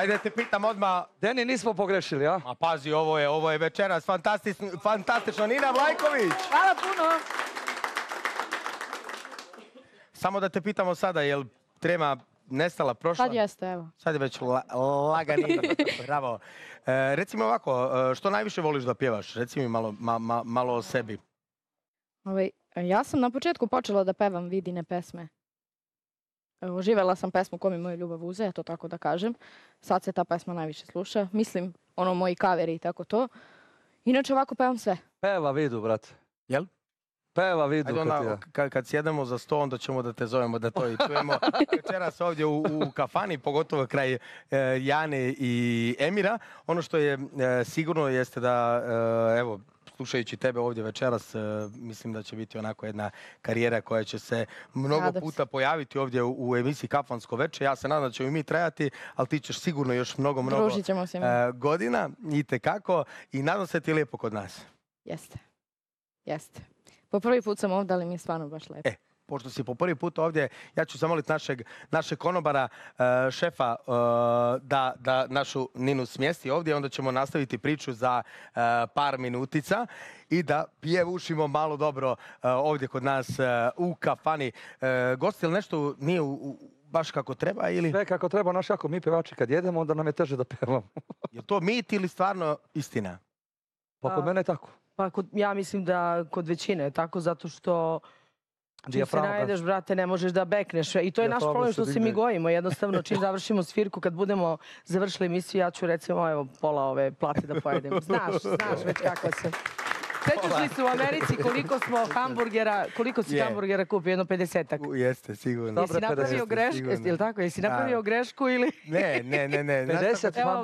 Ajde da te pitam odmah. Deni, nismo pogrešili, a? A pazi, ovo je večeras fantastično. Nina Vlajković. Hvala puno. Samo da te pitamo sada, je li trema nestala, prošla? Sad jeste, evo. Sad je već lagani. Bravo. Reci mi ovako, što najviše voliš da pjevaš? Reci mi malo o sebi. Ja sam na početku počela da pevam Vidine pesme. Oživela sam pesmu Ko mi moju ljubav uze, to tako da kažem. Sad se ta pesma najviše sluša. Mislim, moji kaveri i tako to. Inače ovako pevam sve. Peva Vidu, brate. Jel? Peva Vidu. Ajde onda, kad sjedemo za sto, onda ćemo da te zovemo da to i čujemo. Večeras ovdje u kafani, pogotovo kraj Jane i Emira. Ono što je sigurno jeste da, evo, slušajući tebe ovdje večeras, mislim da će biti onako jedna karijera koja će se mnogo puta pojaviti ovdje u emisiji Kafansko veče. Ja se nadam da ćemo i mi trajati, ali ti ćeš sigurno još mnogo godina. Itekako. I nadam se ti je lijepo kod nas. Jeste. Po prvi put sam ovdje, ali mi je stvarno baš lepo. Pošto si po prvi put ovdje, ja ću zamoliti našeg konobara, šefa, da našu Ninu smjesti ovdje. Onda ćemo nastaviti priču za par minutica i da pjevušimo malo dobro ovdje kod nas u kafani. Gosti, ili nešto nije baš kako treba? Ili? Sve kako treba, naš jako mi pevači kad jedemo, onda nam je teže da pevamo. Je to mit ili stvarno istina? Pa kod mene je tako. Pa ja mislim da kod većine je tako, zato što čim se najedeš, brate, ne možeš da bekneš. I to je naš problem što se mi gojimo. Jednostavno, čim završimo svirku, kad budemo završili emisiju, ja ću recimo, evo, pola ove plate da pojedem. Znaš već kako se... Sećaš li se u Americi koliko si hamburgera kupio? Jedno 50-ak. Jeste, sigurno. Jesi napravio grešku? Jesi napravio grešku ili... Ne. 50